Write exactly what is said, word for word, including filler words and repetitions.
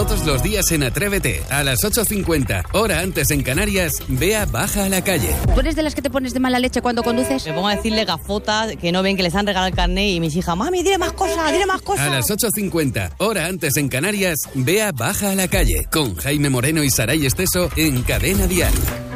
todos los días en Atrévete. A las ocho cincuenta, hora antes en Canarias, Bea baja a la calle. ¿Tú eres de las que te pones de mala leche cuando conduces? Me pongo a decirle gafotas que no ven que les han regalado el carnet y mis hijas, mami, dile más cosas, dile más cosas. A las ocho cincuenta, hora antes en Canarias, Bea baja a la calle. Con Jaime Moreno y Saray Esteso en Cadena Dial.